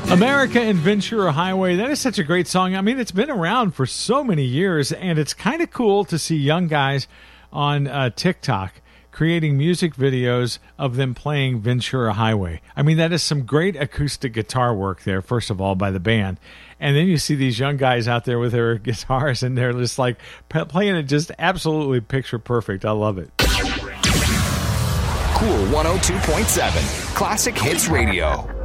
America and Ventura Highway, that is such a great song. I mean, it's been around for so many years, and it's kind of cool to see young guys on TikTok creating music videos of them playing Ventura Highway. I mean, that is some great acoustic guitar work there, first of all, by the band. And then you see these young guys out there with their guitars, and they're just like playing it just absolutely picture perfect. I love it. Cool 102.7 Classic Hits Radio.